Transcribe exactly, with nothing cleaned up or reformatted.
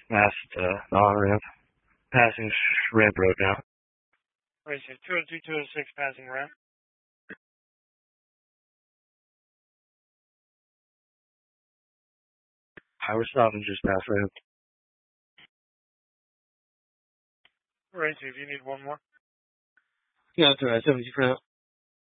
past uh, the on-ramp. Passing ramp road now. Right, so two oh two, two oh six passing ramp. I was stopping just past ramp. Right, so if you need one more. Yeah, that's alright. seventy for now.